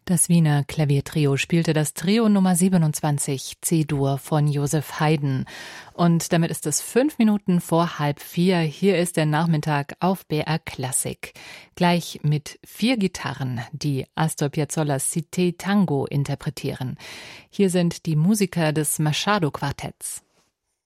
Das Wiener Klaviertrio spielte das Trio Nummer 27 C-Dur von Joseph Haydn. Und damit ist es 5 Minuten vor 3:30. Hier ist der Nachmittag auf BR Klassik. Gleich mit 4 Gitarren, die Astor Piazzolla's Cité Tango interpretieren. Hier sind die Musiker des Machado-Quartetts.